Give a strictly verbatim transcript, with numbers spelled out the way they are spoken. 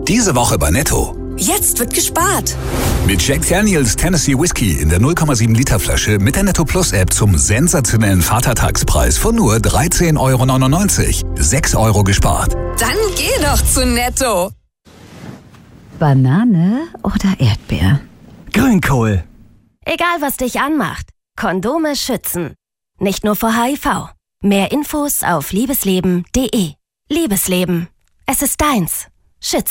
Diese Woche bei Netto. Jetzt wird gespart. Mit Jack Daniels Tennessee Whiskey in der null Komma sieben Liter Flasche mit der Netto Plus App zum sensationellen Vatertagspreis von nur dreizehn Euro neunundneunzig. sechs Euro gespart. Dann geh doch zu Netto. Banane oder Erdbeer? Grünkohl. Egal, was dich anmacht. Kondome schützen. Nicht nur vor H I V. Mehr Infos auf liebesleben punkt de. Liebesleben. Es ist deins. Schütze.